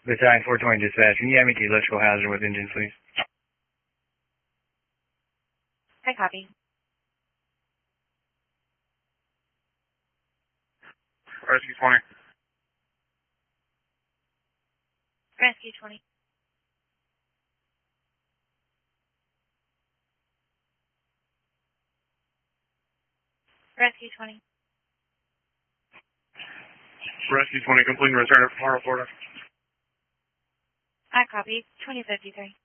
Battalion 420 dispatch, can you have me to electrical hazard with engines, please? I copy. Rescue 20. Rescue 20. Rescue 20. Rescue 20, completing return at Florida, Florida. I copy. 2053.